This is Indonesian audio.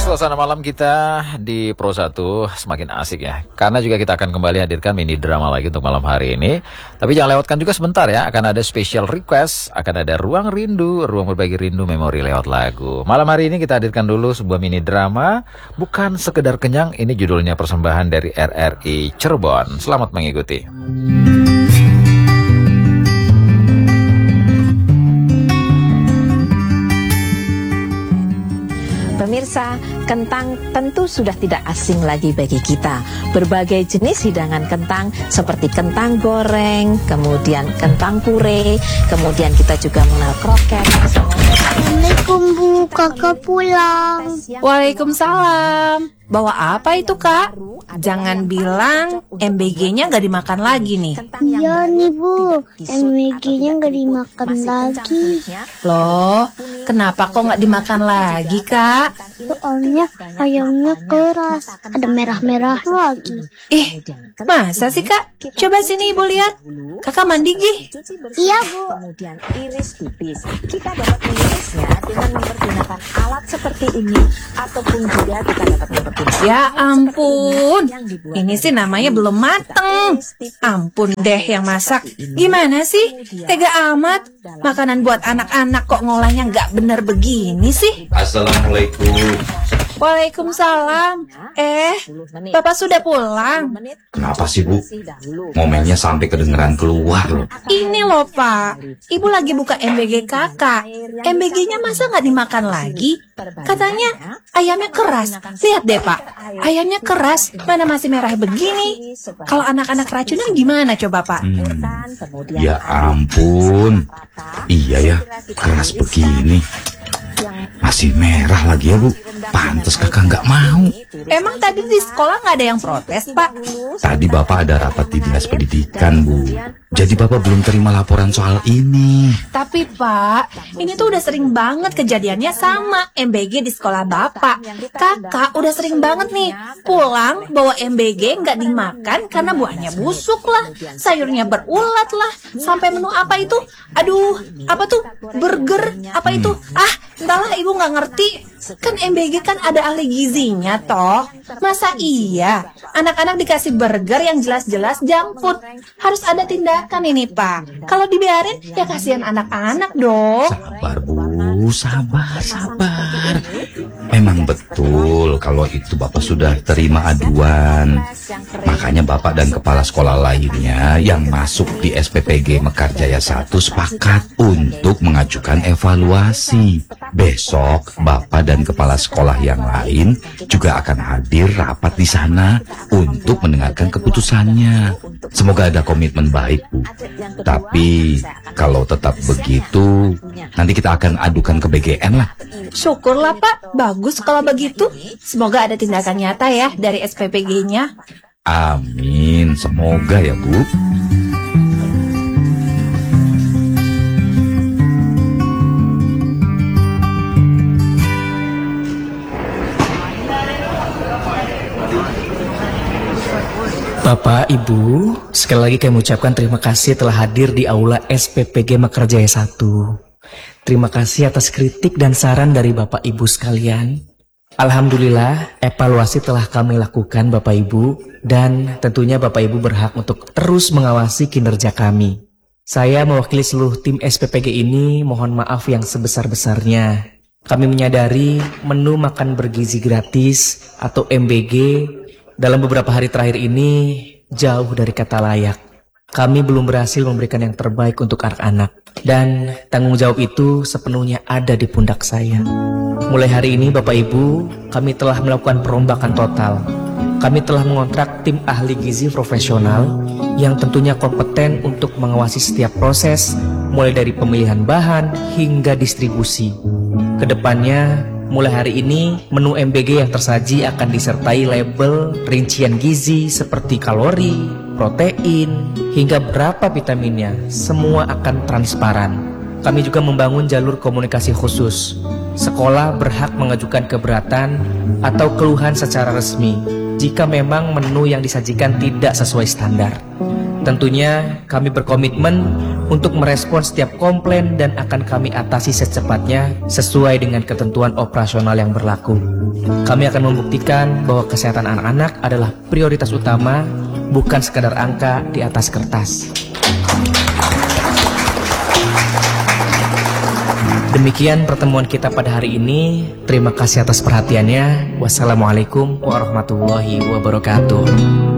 suasana malam kita di Pro 1 semakin asik ya. Karena juga kita akan kembali hadirkan mini drama lagi untuk malam hari ini. Tapi jangan lewatkan juga sebentar ya. Akan ada special request, akan ada ruang rindu, ruang berbagi rindu memori lewat lagu. Malam hari ini kita hadirkan dulu sebuah mini drama. Bukan sekedar kenyang, ini judulnya persembahan dari RRI Cirebon. Selamat mengikuti. Pemirsa, kentang tentu sudah tidak asing lagi bagi kita. Berbagai jenis hidangan kentang seperti kentang goreng, kemudian kentang puree, kemudian kita juga mengenal kroket. Assalamualaikum Bu, kakak pulang. Waalaikumsalam. Bawa apa itu kak? Jangan bilang MBG-nya nggak dimakan lagi nih. Iya nih Bu, MBG-nya nggak dimakan lagi. Loh, kenapa kok nggak dimakan lagi kak? Soalnya ayamnya keras, ada merah-merah lagi. Masa sih kak? Coba sini ibu lihat. Kakak mandi gih. Iya Bu. Kemudian iris tipis. Kita dapat mengirisnya dengan mempergunakan alat seperti ini, ataupun juga kita dapat mempergunakan. Ya ampun, ini sih namanya belum mateng. Ampun deh yang masak. Gimana sih? Tega amat. Makanan buat anak-anak kok ngolahnya nggak bener begini sih? Assalamualaikum. Waalaikumsalam. Bapak sudah pulang? Kenapa sih Bu? Momennya sampai kedengeran keluar loh. Ini loh Pak, Ibu lagi buka MBG kakak. MBG-nya masa nggak dimakan lagi? Katanya ayamnya keras. Lihat deh Pak, ayamnya keras. Mana masih merah begini? Kalau anak-anak racunan gimana coba Pak? Ya ampun. Iya ya, keras begini. Masih merah lagi ya Bu. Pantes kakak nggak mau. Emang tadi di sekolah nggak ada yang protes Pak? Tadi Bapak ada rapat di Dinas Pendidikan Bu. Jadi Bapak belum terima laporan soal ini. Tapi Pak, ini tuh udah sering banget kejadiannya sama MBG di sekolah Bapak. Kakak udah sering banget nih pulang bawa MBG nggak dimakan karena buahnya busuk lah, sayurnya berulat lah, sampai menu apa itu? Aduh, apa tuh? Burger, apa itu? Entahlah ibu nggak ngerti. Kan MBG kan ada ahli gizinya toh. Masa iya anak-anak dikasih burger yang jelas-jelas junk food? Harus ada tindakan ini Pak. Kalau dibiarin ya kasihan anak-anak dong. Sabar Bu, sabar. Memang betul kalau itu Bapak sudah terima aduan. Makanya Bapak dan kepala sekolah lainnya yang masuk di SPPG Mekarjaya 1 sepakat untuk mengajukan evaluasi. Besok Bapak dan kepala sekolah yang lain juga akan hadir rapat di sana untuk mendengarkan keputusannya. Semoga ada komitmen baik Bu. Tapi kalau tetap begitu, nanti kita akan adukan ke BGN lah. Syukurlah Pak, bagus kalau begitu. Semoga ada tindakan nyata ya dari SPPG-nya. Amin, semoga ya Bu. Bapak, Ibu, sekali lagi kami ucapkan terima kasih telah hadir di Aula SPPG Mekarjaya 1. Terima kasih atas kritik dan saran dari Bapak Ibu sekalian. Alhamdulillah, evaluasi telah kami lakukan Bapak Ibu, dan tentunya Bapak Ibu berhak untuk terus mengawasi kinerja kami. Saya mewakili seluruh tim SPPG ini mohon maaf yang sebesar-besarnya. Kami menyadari menu makan bergizi gratis atau MBG dalam beberapa hari terakhir ini jauh dari kata layak. Kami belum berhasil memberikan yang terbaik untuk anak-anak. Dan tanggung jawab itu sepenuhnya ada di pundak saya. Mulai hari ini Bapak Ibu, kami telah melakukan perombakan total. Kami telah mengontrak tim ahli gizi profesional yang tentunya kompeten untuk mengawasi setiap proses, mulai dari pemilihan bahan hingga distribusi. Kedepannya, mulai hari ini, menu MBG yang tersaji akan disertai label rincian gizi seperti kalori, protein, hingga berapa vitaminnya. Semua akan transparan. Kami juga membangun jalur komunikasi khusus. Sekolah berhak mengajukan keberatan atau keluhan secara resmi jika memang menu yang disajikan tidak sesuai standar. Tentunya kami berkomitmen untuk merespon setiap komplain dan akan kami atasi secepatnya sesuai dengan ketentuan operasional yang berlaku. Kami akan membuktikan bahwa kesehatan anak-anak adalah prioritas utama, bukan sekadar angka di atas kertas. Demikian pertemuan kita pada hari ini. Terima kasih atas perhatiannya. Wassalamualaikum warahmatullahi wabarakatuh.